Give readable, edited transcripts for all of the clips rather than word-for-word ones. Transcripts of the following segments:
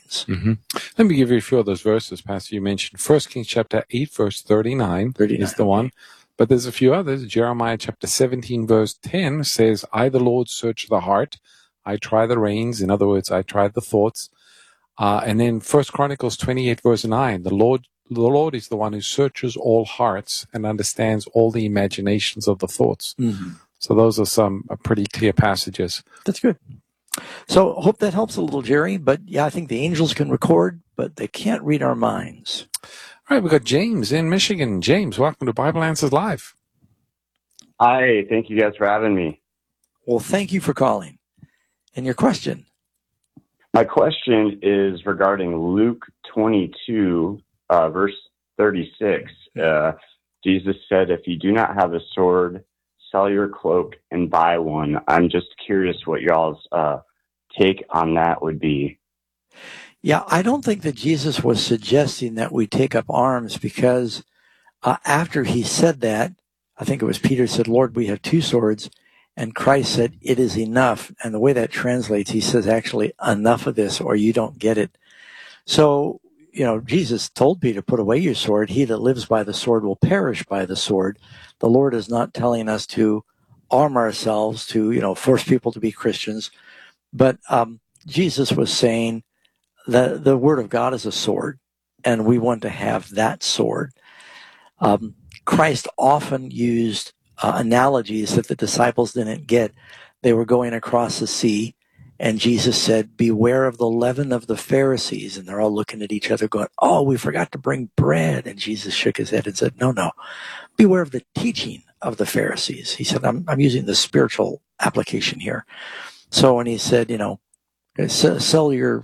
minds. Mm-hmm. Let me give you a few of those verses, Pastor. You mentioned 1 Kings chapter 8, verse 39 is the one. But there's a few others. Jeremiah chapter 17, verse 10 says, I, the Lord, search the heart. I try the reins. In other words, I try the thoughts. And then 1 Chronicles 28, verse 9, the Lord is the one who searches all hearts and understands all the imaginations of the thoughts. Mm-hmm. So those are some pretty clear passages. That's good. So I hope that helps a little, Jerry. But yeah, I think the angels can record, but they can't read our minds. All right, we've got James in Michigan. James, welcome to Bible Answers Live. Hi, thank you guys for having me. Well, thank you for calling. And your question? My question is regarding Luke 22, verse 36. Jesus said, if you do not have a sword, sell your cloak and buy one. I'm just curious what y'all's take on that would be. Yeah, I don't think that Jesus was suggesting that we take up arms, because after he said that, I think it was Peter said, Lord, we have two swords. And Christ said, it is enough. And the way that translates, he says, actually, enough of this or you don't get it. So, Jesus told Peter, put away your sword. He that lives by the sword will perish by the sword. The Lord is not telling us to arm ourselves to, force people to be Christians. But Jesus was saying that the word of God is a sword, and we want to have that sword. Christ often used analogies that the disciples didn't get. They were going across the sea, and Jesus said, beware of the leaven of the Pharisees. And they're all looking at each other going, oh, we forgot to bring bread. And Jesus shook his head and said, no, beware of the teaching of the Pharisees. He said, I'm using the spiritual application here. So when he said, sell your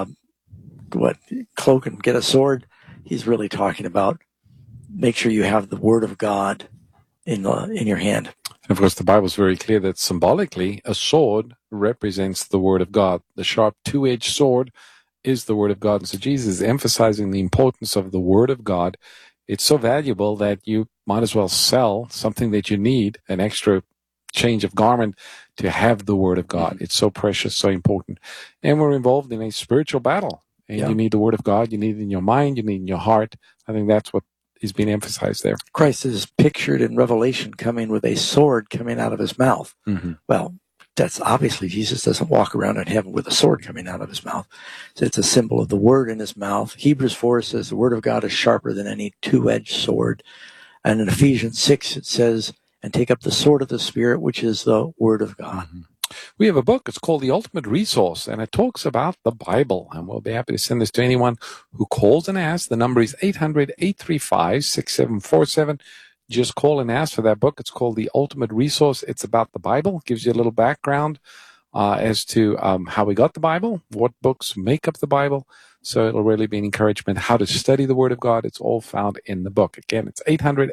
cloak and get a sword, he's really talking about make sure you have the word of God in your hand. And of course, the Bible is very clear that symbolically, a sword represents the word of God. The sharp two-edged sword is the word of God. And so Jesus is emphasizing the importance of the word of God. It's so valuable that you might as well sell something that you need, an extra change of garment, to have the word of God. It's so precious, so important. And we're involved in a spiritual battle. And you need the word of God. You need it in your mind. You need it in your heart. I think that's what is being emphasized there. Christ is pictured in Revelation coming with a sword coming out of his mouth. Mm-hmm. Well, that's obviously Jesus doesn't walk around in heaven with a sword coming out of his mouth. So it's a symbol of the word in his mouth. Hebrews 4 says the word of God is sharper than any two-edged sword. And in Ephesians 6 it says, and take up the sword of the Spirit, which is the word of God. Mm-hmm. We have a book. It's called The Ultimate Resource, and it talks about the Bible. And we'll be happy to send this to anyone who calls and asks. The number is 800-835-6747. Just call and ask for that book. It's called The Ultimate Resource. It's about the Bible. It gives you a little background as to how we got the Bible, what books make up the Bible. So it'll really be an encouragement how to study the Word of God. It's all found in the book. Again, it's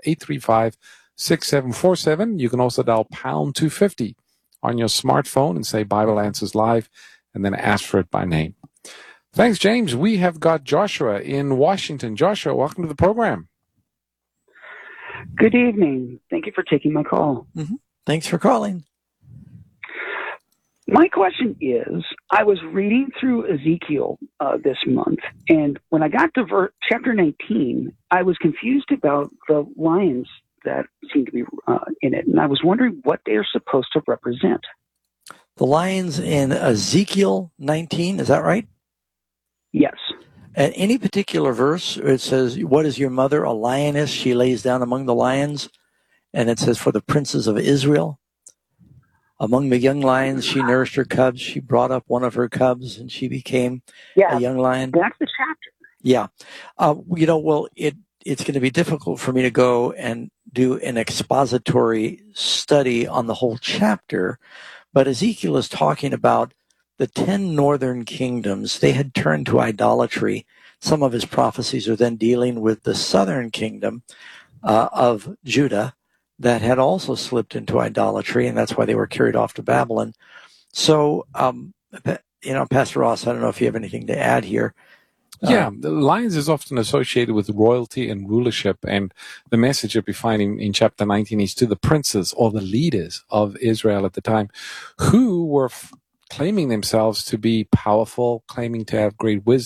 800-835-6747. You can also dial pound 250 on your smartphone and say Bible Answers Live, and then ask for it by name. Thanks, James. We have got Joshua in Washington. Joshua, welcome to the program. Good evening. Thank you for taking my call. Mm-hmm. Thanks for calling. My question is, I was reading through Ezekiel this month, and when I got to chapter 19, I was confused about the lions that seem to be in it, and I was wondering what they are supposed to represent. The lions in Ezekiel 19, is that right? Yes. At any particular verse, it says, what is your mother? A lioness, she lays down among the lions. And it says, for the princes of Israel. Among the young lions, she nourished her cubs. She brought up one of her cubs, and she became a young lion. That's the chapter. Yeah. It's going to be difficult for me to go and do an expository study on the whole chapter, but Ezekiel is talking about the 10 northern kingdoms. They had turned to idolatry. Some of his prophecies are then dealing with the southern kingdom of Judah that had also slipped into idolatry, and that's why they were carried off to Babylon. So, Pastor Ross, I don't know if you have anything to add here. Yeah, the lions is often associated with royalty and rulership, and the message that we find in chapter 19 is to the princes or the leaders of Israel at the time, who were claiming themselves to be powerful, claiming to have great wisdom.